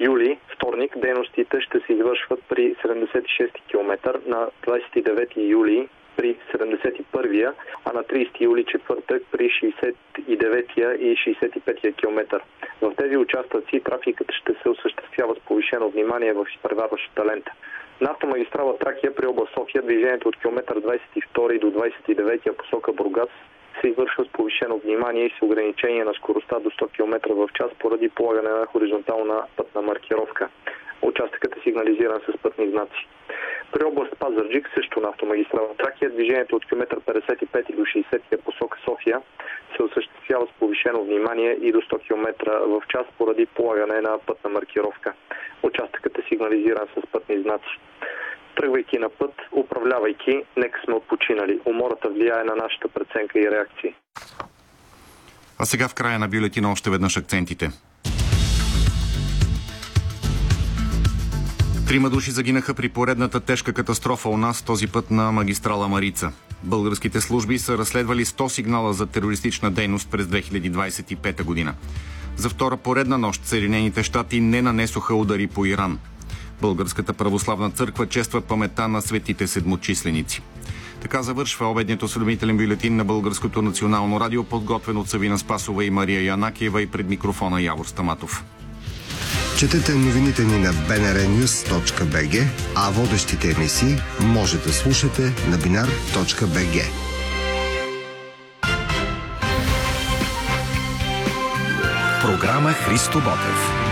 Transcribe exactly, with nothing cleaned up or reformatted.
юли, вторник, дейностите ще се извършват при седемдесет и шести километър, на двадесет и девети юли при седемдесет и първия, а на тридесети юли, четвъртък, при шейсет и деветия и шейсет и петия километър. В тези участъци трафикът ще се осъществява с повишено внимание в изпреварващата лента. На автомагистрала Тракия при област София движението от километър двадесет и втори до двадесет и девети посока Бургас се извършва с повишено внимание и с ограничение на скоростта до сто километра в час поради полагане на хоризонтална пътна маркировка. Участъкът е сигнализиран с пътни знаци. При област Пазарджик, също на автомагистрала Тракия, движението от километър петдесет и пети до шейсети посока София се осъществява с повишено внимание и до сто километра в час поради полагане на пътна маркировка. Участъкът е сигнализиран с пътни знаци. Тръгвайки на път, управлявайки, нека сме отпочинали. Умората влияе на нашата преценка и реакции. А сега в края на бюлетина още веднъж акцентите. Трима души загинаха при поредната тежка катастрофа у нас, този път на магистрала Марица. Българските служби са разследвали сто сигнала за терористична дейност през две хиляди двадесет и пета година. За втора поредна нощ Съединените щати не нанесоха удари по Иран. Българската православна църква чества паметта на светите седмочисленици. Така завършва обедният осведомителен бюлетин на Българското национално радио, подготвен от Савина Спасова и Мария Янакиева, и пред микрофона Явор Стаматов. Четете новините ни на би ен ар нюз точка би джи, а водещите емисии може да слушате на бинар точка би джи. Програма Христо Ботев.